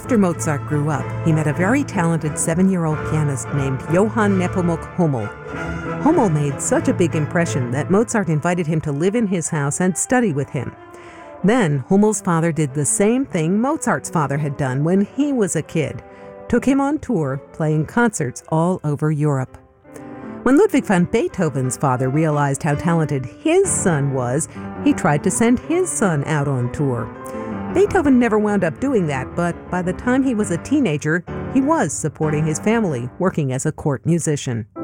After Mozart grew up, he met a very talented 7-year-old pianist named Johann Nepomuk Hummel. Hummel made such a big impression that Mozart invited him to live in his house and study with him. Then Hummel's father did the same thing Mozart's father had done when he was a kid, took him on tour, playing concerts all over Europe. When Ludwig van Beethoven's father realized how talented his son was, he tried to send his son out on tour. Beethoven never wound up doing that, but by the time he was a teenager, he was supporting his family, working as a court musician.